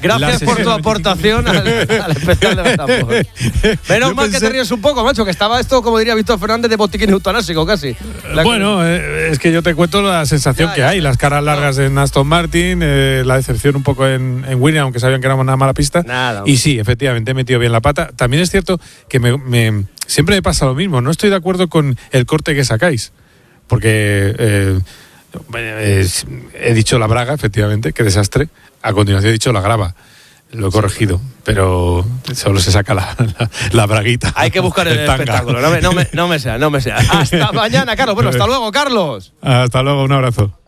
Gracias por tu aportación al especial de Betapod. Menos mal que te ríes un poco, macho, que estaba esto, como diría Víctor Fernández, de botiquín eutanásico casi. Bueno, es que yo te cuento la sensación que hay, las caras largas en Aston Martin, la decepción un poco en Williams, aunque sabían que éramos una mala pista. Y sí, efectivamente, he metido bien la pata. También es cierto que siempre me pasa lo mismo, no estoy de acuerdo con el corte que sacáis, porque he dicho la braga, efectivamente, qué desastre. A continuación he dicho la grava. Lo he corregido, pero solo se saca la braguita. Hay que buscar el espectáculo. No me sea. Hasta mañana, Carlos. Bueno, hasta luego, Carlos. Hasta luego, un abrazo.